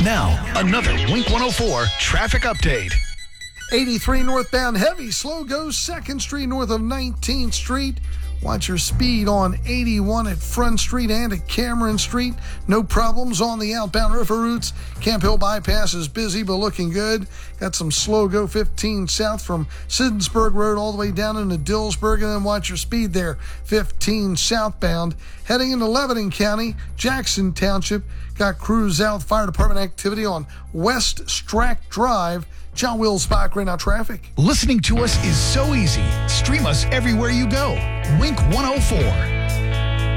Now, another Wink 104 traffic update. 83 northbound heavy. Slow goes 2nd Street north of 19th Street. Watch your speed on 81 at Front Street and at Cameron Street. No problems on the outbound river routes. Camp Hill Bypass is busy but looking good. Got some slow go 15 south from Siddensburg Road all the way down into Dillsburg, and then watch your speed there 15 southbound. Heading into Lebanon County, Jackson Township. Got crews out, fire department activity on West Strack Drive. John Wills Bach, right now traffic. Listening to us is so easy. Stream us everywhere you go. Wink 104.